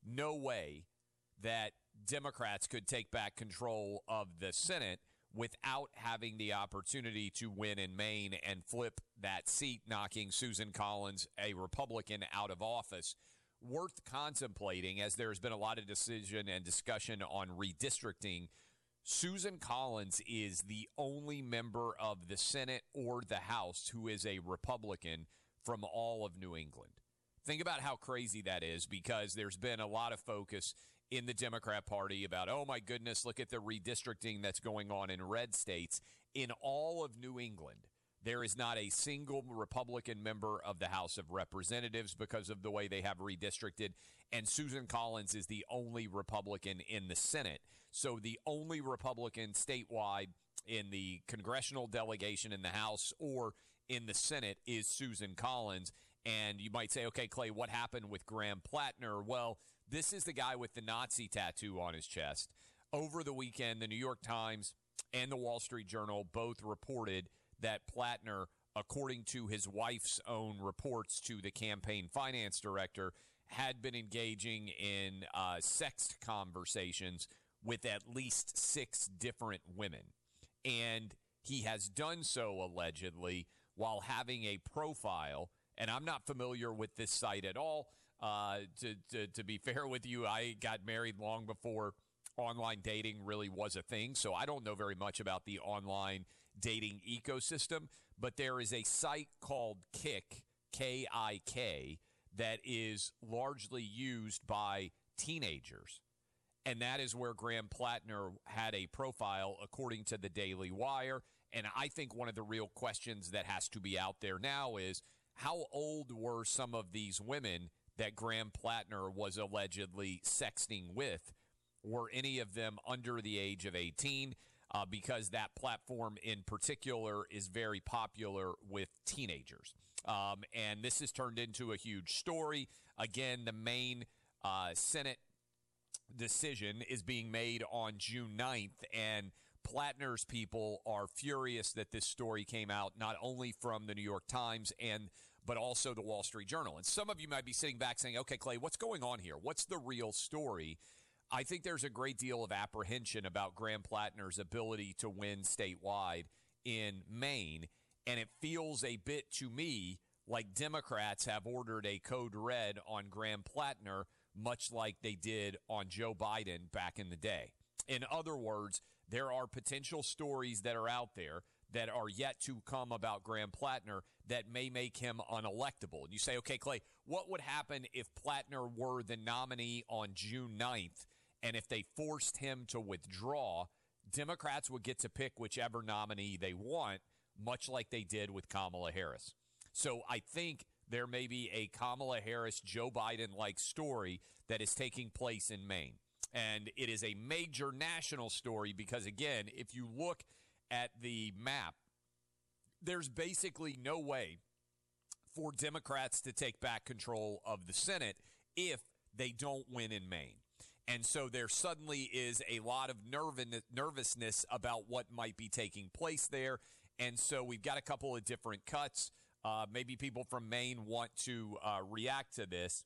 no way that Democrats could take back control of the Senate without having the opportunity to win in Maine and flip that seat, knocking Susan Collins, a Republican, out of office. Worth contemplating, as there's been a lot of decision and discussion on redistricting. Susan Collins is the only member of the Senate or the House who is a Republican from all of New England. Think about how crazy that is, because there's been a lot of focus in the Democrat Party about, oh my goodness, look at the redistricting that's going on in red states. In all of New England, there is not a single Republican member of the House of Representatives because of the way they have redistricted, and Susan Collins is the only Republican in the Senate. So the only Republican statewide in the congressional delegation in the House or in the Senate is Susan Collins. And you might say, okay, Clay, what happened with Graham Plattner? Well, this is the guy with the Nazi tattoo on his chest. Over the weekend, the New York Times and the Wall Street Journal both reported that Plattner, according to his wife's own reports to the campaign finance director, had been engaging in sex conversations with at least 6 different women. And he has done so allegedly while having a profile. And I'm not familiar with this site at all. To be fair with you, I got married long before online dating really was a thing. So I don't know very much about the online dating ecosystem. But there is a site called Kik, K-I-K, that is largely used by teenagers. And that is where Graham Plattner had a profile, according to the Daily Wire. And I think one of the real questions that has to be out there now is, how old were some of these women that Graham Plattner was allegedly sexting with? Were any of them under the age of 18? Because that platform in particular is very popular with teenagers. And this has turned into a huge story. Again, the Maine Senate decision is being made on June 9th, and Plattner's people are furious that this story came out, not only from the New York Times but also the Wall Street Journal. And some of you might be sitting back saying, okay, Clay, what's going on here? What's the real story? I think there's a great deal of apprehension about Graham Plattner's ability to win statewide in Maine, and it feels a bit to me like Democrats have ordered a code red on Graham Plattner, much like they did on Joe Biden back in the day. In other words, there are potential stories that are out there that are yet to come about Graham Plattner that may make him unelectable. And you say, okay, Clay, what would happen if Plattner were the nominee on June 9th, and if they forced him to withdraw, Democrats would get to pick whichever nominee they want, much like they did with Kamala Harris. So I think there may be a Kamala Harris, Joe Biden-like story that is taking place in Maine. And it is a major national story because, again, if you look at the map, there's basically no way for Democrats to take back control of the Senate if they don't win in Maine. And so there suddenly is a lot of nervousness about what might be taking place there. And so we've got a couple of different cuts. Maybe people from Maine want to react to this.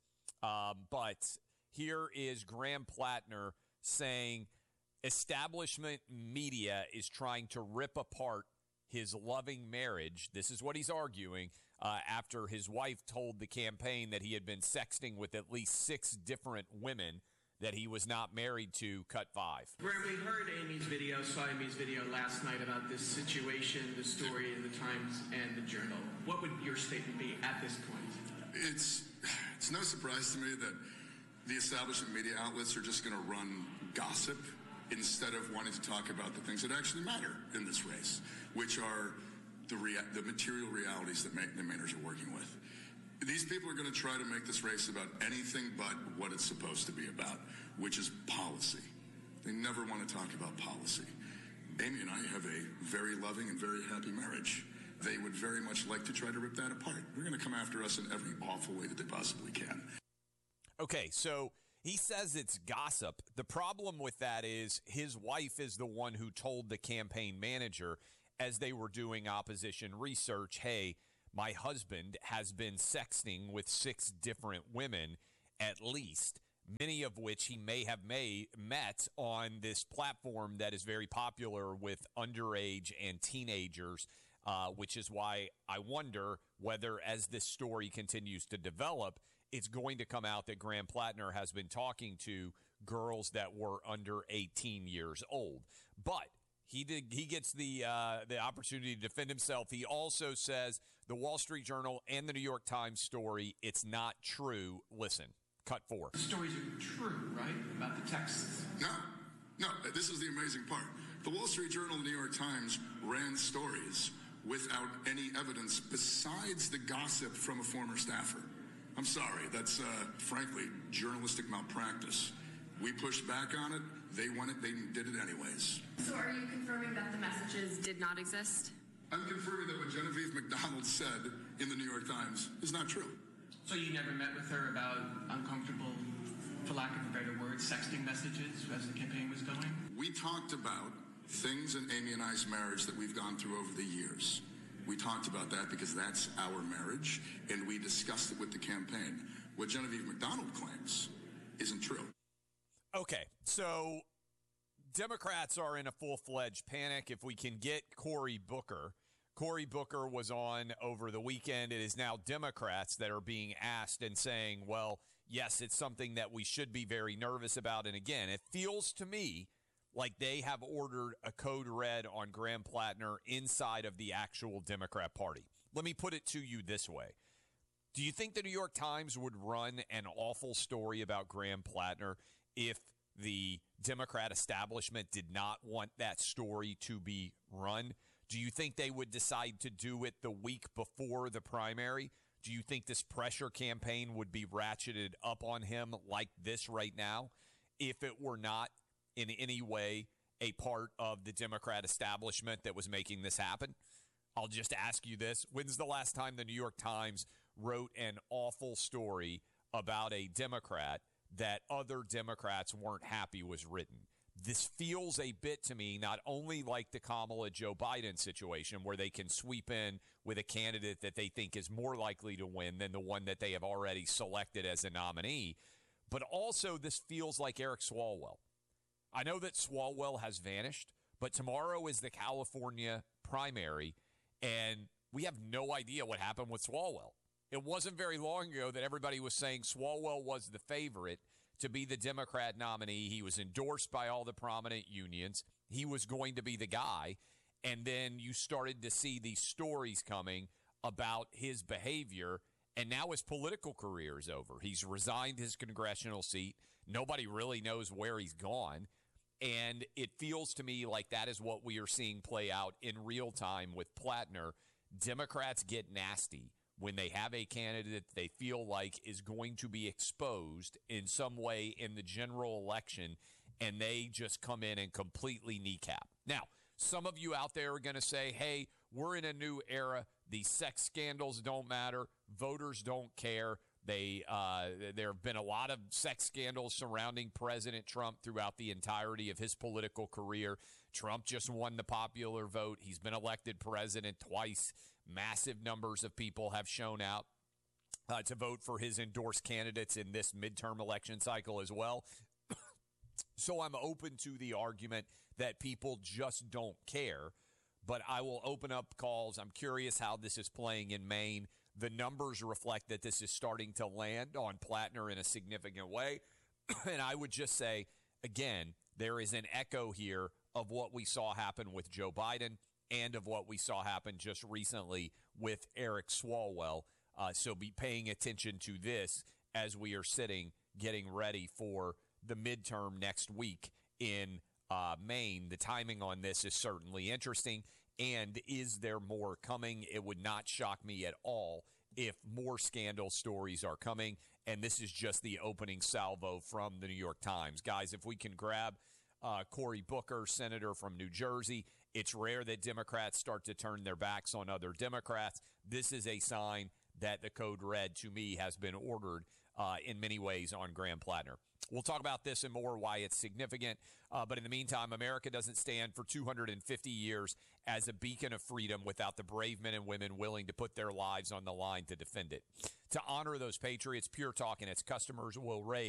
But here is Graham Plattner saying establishment media is trying to rip apart his loving marriage. This is what he's arguing after his wife told the campaign that he had been sexting with at least 6 different women that he was not married to. Cut 5. Graham, we heard Amy's video, saw Amy's video last night about this situation, the story in the Times and the Journal. What would your statement be at this point? It's no surprise to me that the establishment media outlets are just going to run gossip instead of wanting to talk about the things that actually matter in this race, which are the material realities that the Mainers are working with. These people are going to try to make this race about anything but what it's supposed to be about, which is policy. They never want to talk about policy. Amy and I have a very loving and very happy marriage. They would very much like to try to rip that apart. They're going to come after us in every awful way that they possibly can. Okay, so he says it's gossip. The problem with that is his wife is the one who told the campaign manager as they were doing opposition research, hey, my husband has been sexting with 6 different women at least. many of which he may have met on this platform that is very popular with underage and teenagers, which is why I wonder whether, as this story continues to develop, it's going to come out that Graham Plattner has been talking to girls that were under 18 years old. But he gets the opportunity to defend himself. He also says the Wall Street Journal and the New York Times story, it's not true. Listen, cut 4. The stories are true, right? About the texts. No, this is the amazing part. The Wall Street Journal and the New York Times ran stories without any evidence besides the gossip from a former staffer. I'm sorry, that's frankly journalistic malpractice. We pushed back on it. They won it. They did it anyways. So are you confirming that the messages did not exist? I'm confirming that what Genevieve McDonald said in the New York Times is not true. So you never met with her about uncomfortable, for lack of a better word, sexting messages as the campaign was going? We talked about things in Amy and I's marriage that we've gone through over the years. We talked about that because that's our marriage, and we discussed it with the campaign. What Genevieve McDonald claims isn't true. Okay, so Democrats are in a full-fledged panic. If we can get Cory Booker. Cory Booker was on over the weekend. It is now Democrats that are being asked and saying, well, yes, it's something that we should be very nervous about. And again, it feels to me like they have ordered a code red on Graham Plattner inside of the actual Democrat Party. Let me put it to you this way. Do you think the New York Times would run an awful story about Graham Plattner if the Democrat establishment did not want that story to be run? Do you think they would decide to do it the week before the primary? Do you think this pressure campaign would be ratcheted up on him like this right now if it were not in any way a part of the Democrat establishment that was making this happen? I'll just ask you this. When's the last time the New York Times wrote an awful story about a Democrat that other Democrats weren't happy was written? This feels a bit to me not only like the Kamala-Joe Biden situation where they can sweep in with a candidate that they think is more likely to win than the one that they have already selected as a nominee, but also this feels like Eric Swalwell. I know that Swalwell has vanished, but tomorrow is the California primary, and we have no idea what happened with Swalwell. It wasn't very long ago that everybody was saying Swalwell was the favorite to be the Democrat nominee. He was endorsed by all the prominent unions. He was going to be the guy. And then you started to see these stories coming about his behavior, and now his political career is over. He's resigned his congressional seat. Nobody really knows where he's gone. And it feels to me like that is what we are seeing play out in real time with Plattner. Democrats get nasty when they have a candidate they feel like is going to be exposed in some way in the general election, and they just come in and completely kneecap. Now, some of you out there are going to say, hey, we're in a new era. These sex scandals don't matter. Voters don't care. There have been a lot of sex scandals surrounding President Trump throughout the entirety of his political career. Trump just won the popular vote. He's been elected president twice. Massive numbers of people have shown out to vote for his endorsed candidates in this midterm election cycle as well. So I'm open to the argument that people just don't care, but I will open up calls. I'm curious how this is playing in Maine. The numbers reflect that this is starting to land on Plattner in a significant way. And I would just say, again, there is an echo here of what we saw happen with Joe Biden and of what we saw happen just recently with Eric Swalwell. So be paying attention to this as we are sitting, getting ready for the midterm next week in Maine. The timing on this is certainly interesting. And is there more coming? It would not shock me at all if more scandal stories are coming. And this is just the opening salvo from the New York Times. Guys, if we can grab Cory Booker, senator from New Jersey. It's rare that Democrats start to turn their backs on other Democrats. This is a sign that the code red, to me, has been ordered in many ways on Graham Plattner. We'll talk about this and more, why it's significant. But in the meantime, America doesn't stand for 250 years as a beacon of freedom without the brave men and women willing to put their lives on the line to defend it. To honor those patriots, Pure Talk and its customers will raise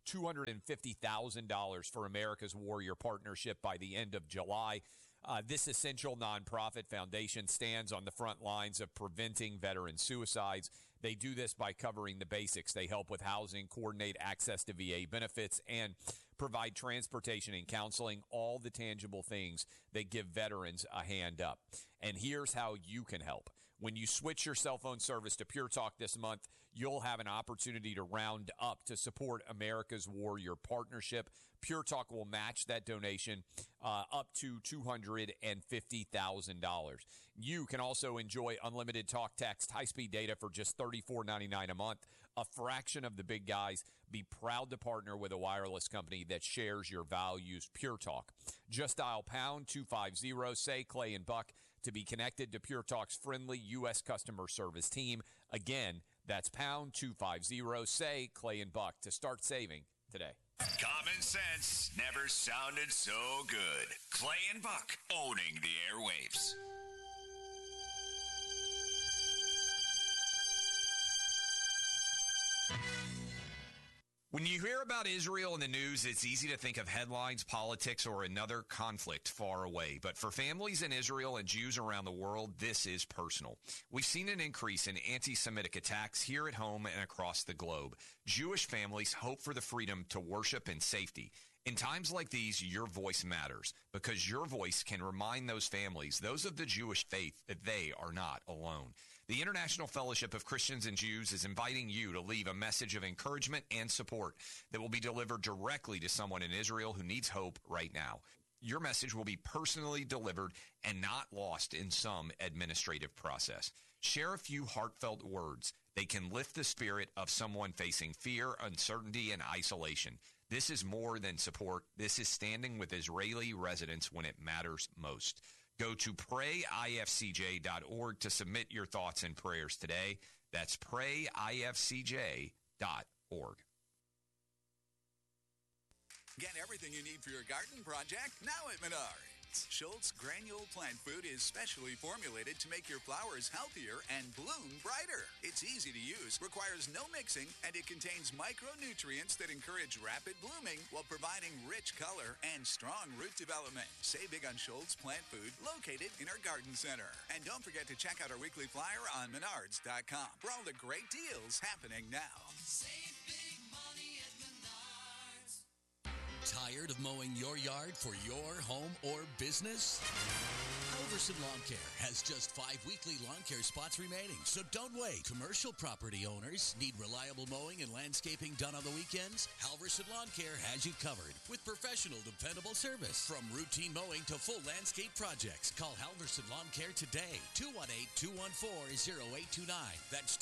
$250,000 for America's Warrior Partnership by the end of July. This essential nonprofit foundation stands on the front lines of preventing veteran suicides. They do this by covering the basics. They help with housing, coordinate access to VA benefits, and provide transportation and counseling, all the tangible things that give veterans a hand up. And here's how you can help. When you switch your cell phone service to Pure Talk this month, you'll have an opportunity to round up to support America's Warrior Partnership. Pure Talk will match that donation up to $250,000. You can also enjoy unlimited talk, text, high-speed data for just $34.99 a month, a fraction of the big guys. Be proud to partner with a wireless company that shares your values. Pure Talk. Just dial pound 250, say Clay and Buck, to be connected to Pure Talk's friendly U.S. customer service team. Again, that's pound 250, say Clay and Buck to start saving today. Common sense never sounded so good. Clay and Buck owning the airwaves. When you hear about Israel in the news, it's easy to think of headlines, politics, or another conflict far away. But for families in Israel and Jews around the world, this is personal. We've seen an increase in anti-Semitic attacks here at home and across the globe. Jewish families hope for the freedom to worship in safety. In times like these, your voice matters because your voice can remind those families, those of the Jewish faith, that they are not alone. The International Fellowship of Christians and Jews is inviting you to leave a message of encouragement and support that will be delivered directly to someone in Israel who needs hope right now. Your message will be personally delivered and not lost in some administrative process. Share a few heartfelt words. They can lift the spirit of someone facing fear, uncertainty, and isolation. This is more than support. This is standing with Israeli residents when it matters most. Go to prayifcj.org to submit your thoughts and prayers today. That's prayifcj.org. Get everything you need for your garden project now at Menards. Schultz Granule Plant Food is specially formulated to make your flowers healthier and bloom brighter. It's easy to use, requires no mixing, and it contains micronutrients that encourage rapid blooming while providing rich color and strong root development. Save big on Schultz Plant Food, located in our garden center. And don't forget to check out our weekly flyer on Menards.com for all the great deals happening now. Save big money at Menards. Tired of mowing your yard for your home or business? Halverson Lawn Care has just 5 weekly lawn care spots remaining, so don't wait. Commercial property owners need reliable mowing and landscaping done on the weekends? Halverson Lawn Care has you covered with professional, dependable service. From routine mowing to full landscape projects, call Halverson Lawn Care today. 218-214-0829. That's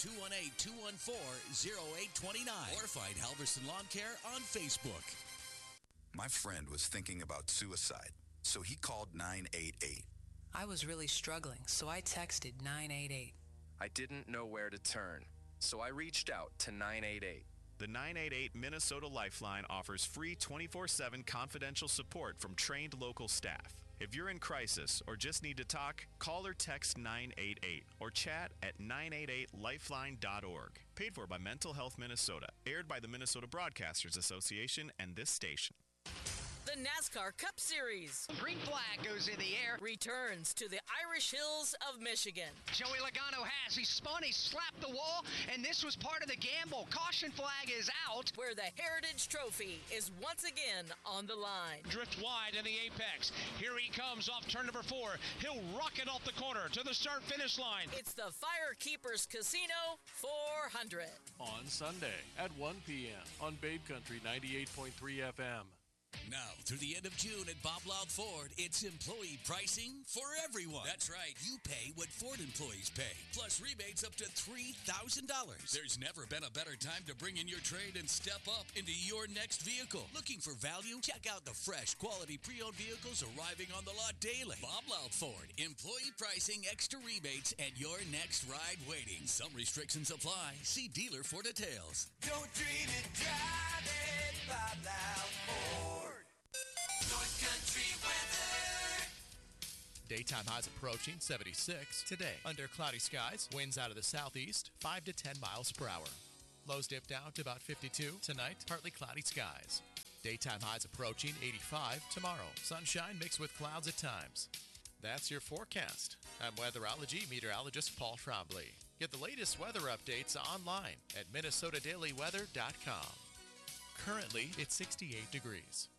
218-214-0829. Or find Halverson Lawn Care on Facebook. My friend was thinking about suicide, so he called 988. I was really struggling, so I texted 988. I didn't know where to turn, so I reached out to 988. The 988 Minnesota Lifeline offers free 24/7 confidential support from trained local staff. If you're in crisis or just need to talk, call or text 988 or chat at 988lifeline.org. Paid for by Mental Health Minnesota. Aired by the Minnesota Broadcasters Association and this station. The NASCAR Cup Series. Green flag goes in the air. Returns to the Irish Hills of Michigan. Joey Logano has. He spun, he slapped the wall, and this was part of the gamble. Caution flag is out. Where the Heritage Trophy is once again on the line. Drift wide in the apex. Here he comes off turn number 4. He'll rocket off the corner to the start-finish line. It's the Firekeepers Casino 400. On Sunday at 1 p.m. on Babe Country 98.3 FM. Now, through the end of June at Bob Loud Ford, it's employee pricing for everyone. That's right. You pay what Ford employees pay, plus rebates up to $3,000. There's never been a better time to bring in your trade and step up into your next vehicle. Looking for value? Check out the fresh, quality pre-owned vehicles arriving on the lot daily. Bob Loud Ford. Employee pricing, extra rebates, and your next ride waiting. Some restrictions apply. See dealer for details. Don't dream it, drive it, Bob Loud Ford. North Country weather. Daytime highs approaching 76 today. Under cloudy skies, winds out of the southeast, 5 to 10 miles per hour. Lows dip down to about 52. Tonight, partly cloudy skies. Daytime highs approaching 85 tomorrow. Sunshine mixed with clouds at times. That's your forecast. I'm weatherology meteorologist Paul Trombley. Get the latest weather updates online at minnesotadailyweather.com. Currently, it's 68 degrees.